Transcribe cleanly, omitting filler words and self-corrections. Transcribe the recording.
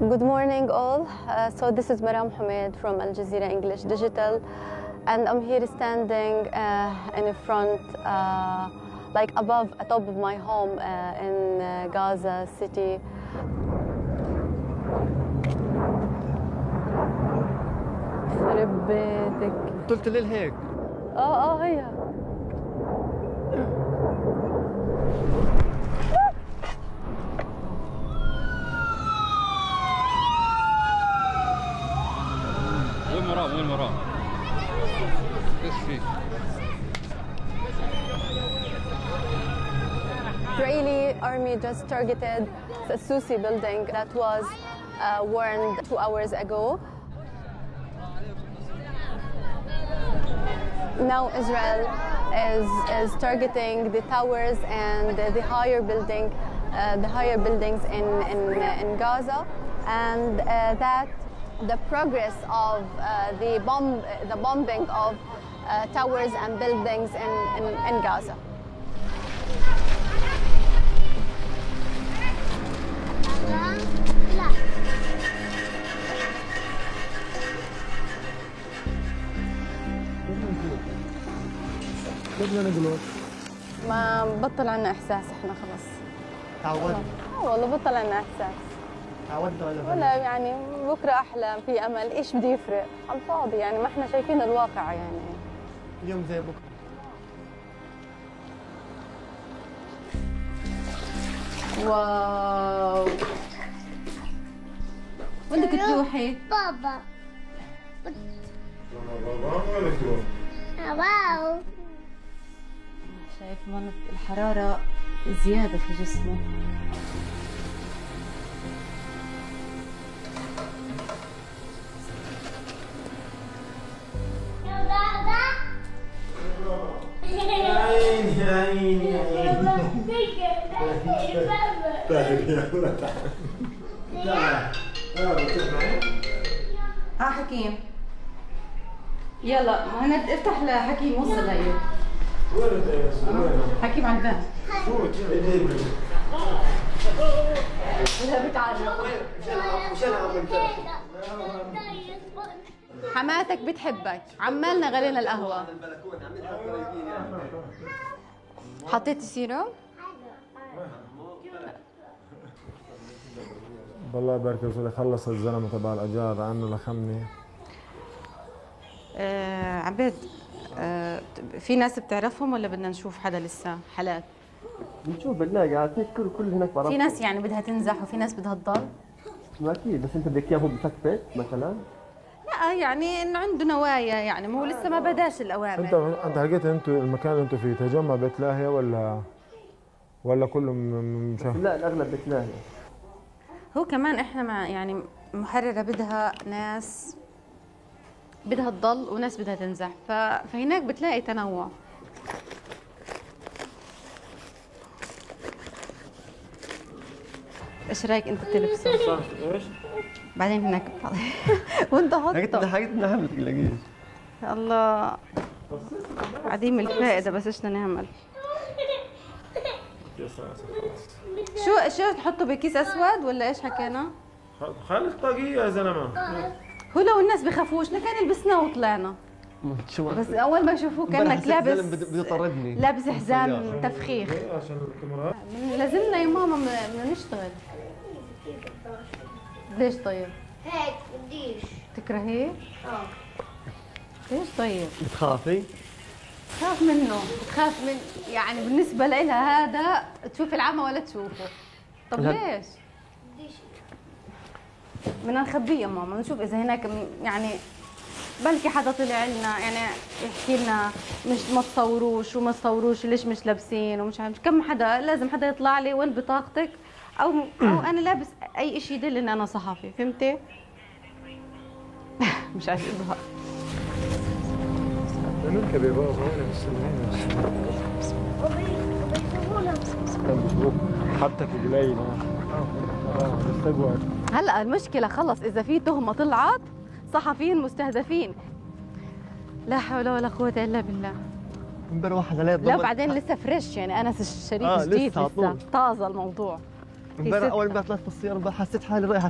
Good morning all. So this is Maram Hamed from Al Jazeera English Digital, and I'm here standing in front, like above, atop of my home in Gaza City. خرب بيتك. طلت ليل هيك. هي. وين مرام؟ ايش فيك؟ Israeli army just targeted the Susi building that was warned 2 hours ago. Now Israel is targeting the towers and the higher buildings in Gaza, and that the progress of the bombing of towers and buildings in Gaza. بدنا نقلب ما بطل عنا احساس احنا خلص. تعودنا. والله بطل عنا احساس. تعودنا ولا يعني بكره احلى، في امل، ايش بده يفرق؟ على الفاضي يعني، ما احنا شايفين الواقع يعني. اليوم زي بكره. واو، وين بدك تروحي؟ بابا. واو، شايف منط الحرارة زيادة في جسمه. يا عيني يا عيني يا عيني. حكيم، يلا هند افتح لحكيم، وصل هي. وين انت يا سيدي؟ حكيم على الباب. فوت. ولا بتعرف. حماتك بتحبك، عمالنا غلينا القهوة. حطيتي سيرم؟ والله يبارك فيك، خلص الزلمه تبع الاجار عنه لخمني. عبيد، في ناس بتعرفهم ولا بدنا نشوف حدا لسه حالات؟ بنشوف بنلاقي عاد هيك كل هناك بعرف. في ناس يعني بدها تنزح وفي ناس بدها تضل؟ ما اكيد، بس انت بدك اياه هو بفكفك مثلا؟ لا يعني انه عنده نوايا يعني، ما هو لسه ما بداش الاوامر. انت حكيت انتوا المكان اللي انتوا فيه تجمع بيت لاهيه ولا كله مشاهد؟ لا الاغلب بيت لاهيه. هو كمان احنا مع يعني محررة بدها ناس بدها تضل وناس بدها تنزح، فهناك بتلاقي تنوع. ايش رايك انت تلبسه؟ ايش؟ بعدين هناك وانت حطه. حكيت انها حملت تلاقيش. الله عديم الفائدة، بس ايش بدنا نعمل؟ شو تحطه بكيس اسود ولا ايش حكينا؟ خلي طاقية يا زلمه. هو لو الناس بخافوش لكان لبسنا وطلعنا. بس اول ما يشوفوك كانك لابس بده يطردني، لابس حزام تفخيخ. عشان الكاميرات لازمنا يا ماما بدنا نشتغل. ليش طيب؟ هيك بديش. تكرهيه؟ ليش طيب؟ بتخافي؟ تخاف منه، تخاف من يعني بالنسبة لها هذا تشوف العمى ولا تشوفه. طب ليش؟ بدنا نخبيه يا ماما، نشوف إذا هناك يعني بلكي حدا طلع لنا يعني يحكي لنا مش ما تصوروش وما تصوروش ليش مش لابسين ومش عارف كم حدا، لازم حدا يطلع لي وين بطاقتك أو أنا لابس أي شيء يدل إن أنا صحفي، فهمتي؟ مش عارف إظهر. نركب يا بابا وانا مستنيين. حطك قليل. هلا المشكلة خلص إذا في تهمة طلعت صحفيين مستهدفين. لا حول ولا قوة إلا بالله. امبارح واحد عليه لا بعدين لسه فريش يعني أنا الشريك جديد لسه طازة الموضوع. امبارح أول ما طلعت بالسيارة حسيت حالي رايحة